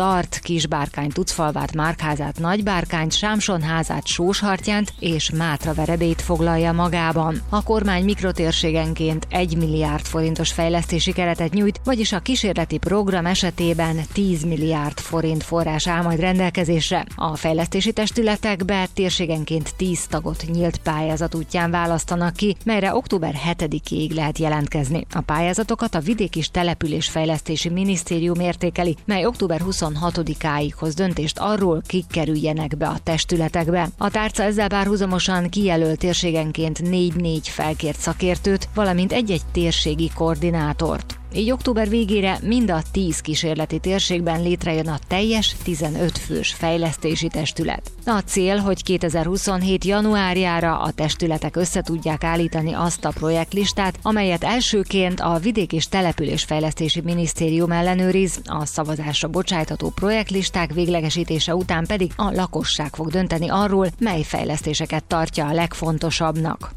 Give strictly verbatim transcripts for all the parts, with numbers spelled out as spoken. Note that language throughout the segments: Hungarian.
Start, Kisbárkány, Tucfalvát, Márkházát, Nagybárkányt, Sámsonházát, Sóshartyánt és Mátraverebét foglalja magában. A kormány mikrotérségenként egy milliárd forintos fejlesztési keretet nyújt, vagyis a kísérleti program esetében tíz milliárd forint forrás áll majd rendelkezésre. A fejlesztési testületekbe térségenként tíz tagot nyílt pályázat útján választanak ki, melyre október hetedikéig lehet jelentkezni. A pályázatokat a Vidék- és Településfejlesztési Minisztérium értékeli, mely október huszonhatodikáig hoz döntést arról, kik kerüljenek be a testületekbe. A tárca ezzel párhuzamosan kijelölt térségenként négy-négy felkért szakértőt, valamint egy-egy térségi koordinátort. Így október végére mind a tíz kísérleti térségben létrejön a teljes tizenöt fős fejlesztési testület. A cél, hogy kétezer-huszonhét januárjára a testületek összetudják állítani azt a projektlistát, amelyet elsőként a Vidék- és Településfejlesztési Minisztérium ellenőriz, a szavazásra bocsájtható projektlisták véglegesítése után pedig a lakosság fog dönteni arról, mely fejlesztéseket tartja a legfontosabbnak.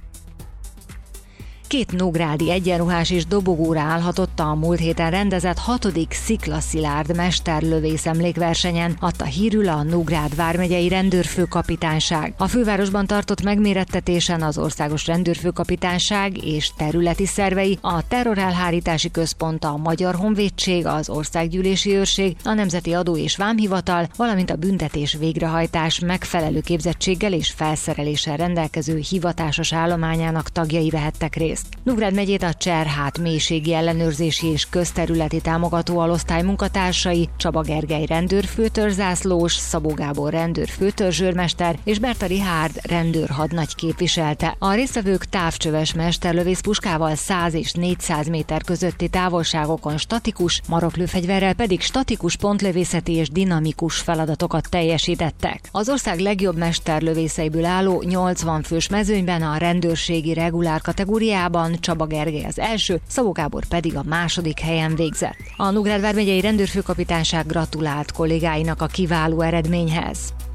Két nógrádi egyenruhás és dobogóra állhatott a múlt héten rendezett hatodik sziklaszilárd mesterlövész emlékversenyen, adta hírül a Nógrád vármegyei rendőrfőkapitányság. A fővárosban tartott megmérettetésen az Országos Rendőrfőkapitányság és területi szervei, a Terrorelhárítási Központ, a Magyar Honvédség, az Országgyűlési Őrség, a Nemzeti Adó- és Vámhivatal, valamint a büntetés végrehajtás megfelelő képzettséggel és felszereléssel rendelkező hivatásos állományának tagjai vehettek részt. Nógrád megyét a Cserhát mélységi ellenőrzési és közterületi támogató alosztály munkatársai, Csaba Gergely rendőrfőtörzsászlós, Szabó Gábor rendőrfőtörzsőrmester és Berta Richárd rendőrhadnagy képviselte. A résztvevők távcsöves mesterlövész puskával száz és négyszáz méter közötti távolságokon statikus, maroklőfegyverrel pedig statikus pontlövészeti és dinamikus feladatokat teljesítettek. Az ország legjobb mesterlövészeiből álló nyolcvan fős mezőnyben a rendőrségi regulár kategóriában Csaba Gergely az első, Szabó Gábor pedig a második helyen végzett. A Nógrád vármegyei rendőrfőkapitányság gratulált kollégáinak a kiváló eredményhez.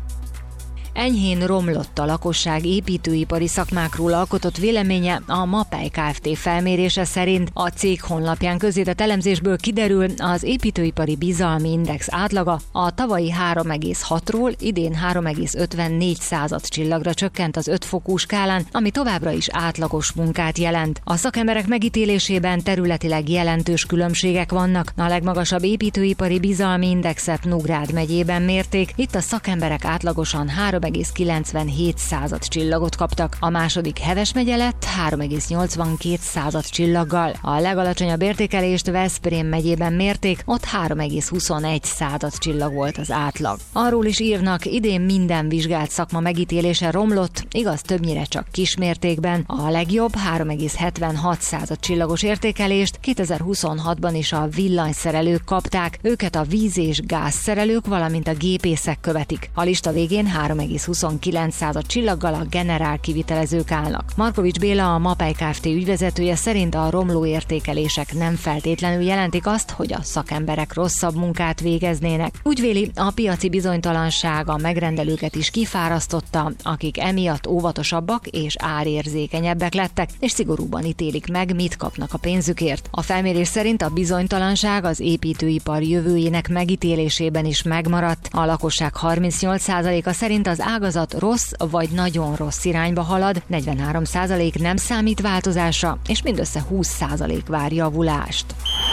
Enyhén romlott a lakosság építőipari szakmákról alkotott véleménye. A Mapei Kft. Felmérése szerint a cég honlapján közzétett elemzésből kiderül, az építőipari bizalmi index átlaga a tavalyi három egész hatról idén három egész ötvennégy csillagra csökkent az öt fokú skálán, ami továbbra is átlagos munkát jelent. A szakemberek megítélésében területileg jelentős különbségek vannak. A legmagasabb építőipari bizalmi indexet Nógrád megyében mérték. Itt a szakemberek átlagosan három egész kilencvenhét csillagot kaptak. A második Heves megye lett három egész nyolcvankét csillaggal. A legalacsonyabb értékelést Veszprém megyében mérték, ott három egész huszonegy csillag volt az átlag. Arról is írnak, idén minden vizsgált szakma megítélése romlott, igaz többnyire csak kismértékben. A legjobb három egész hetvenhat csillagos értékelést kétezer-huszonhatban is a villanyszerelők kapták, őket a víz- és gázszerelők, valamint a gépészek követik. A lista végén három egész huszonkilenc csillaggal a generál kivitelezők állnak. Markovics Béla, a Mapei Kft. Ügyvezetője szerint a romló értékelések nem feltétlenül jelentik azt, hogy a szakemberek rosszabb munkát végeznének. Úgy véli, a piaci bizonytalanság a megrendelőket is kifárasztotta, akik emiatt óvatosabbak és árérzékenyebbek lettek, és szigorúban ítélik meg, mit kapnak a pénzükért. A felmérés szerint a bizonytalanság az építőipar jövőjének megítélésében is megmaradt. A lakosság harmincnyolc százaléka szerint az ágazat rossz vagy nagyon rossz irányba halad, negyvenhárom százalék nem számít változásra, és mindössze húsz százalék vár javulást.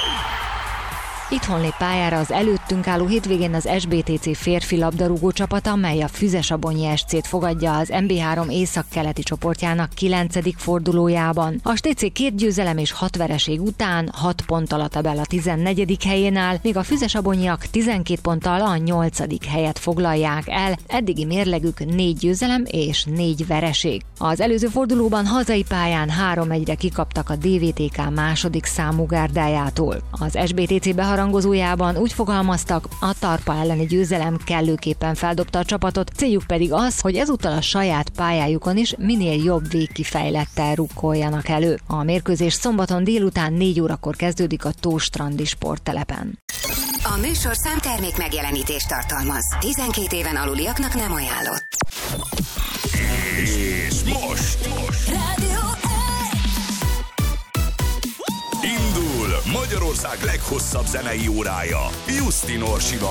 Itthon lép pályára az előttünk álló hétvégén az es bé té cé férfi labdarúgó csapata, mely a Füzesabonyi es cét fogadja az em bé három északkeleti csoportjának kilencedik fordulójában. A té cé két győzelem és hat vereség után hat ponttal a tabella tizennegyedik helyén áll, míg a füzesabonyiak tizenkét ponttal a nyolcadik helyet foglalják el, eddigi mérlegük négy győzelem és négy vereség. Az előző fordulóban hazai pályán három egyre kikaptak a dé vé té ká második számú gárdájától. Az es bé té cé beharangozójában úgy fogalmaztak, a Tarpa elleni győzelem kellőképpen feldobta a csapatot, céljuk pedig az, hogy ezúttal a saját pályájukon is minél jobb végkifejlettel rukkoljanak elő. A mérkőzés szombaton délután négy órakor kezdődik a Tóstrandi sporttelepen. A műsor számtermék megjelenítést tartalmaz. tizenkét éven aluliaknak nem ajánlott. És most! most. Rádió Indul Magyarország leghosszabb zenei órája Justin Orsival.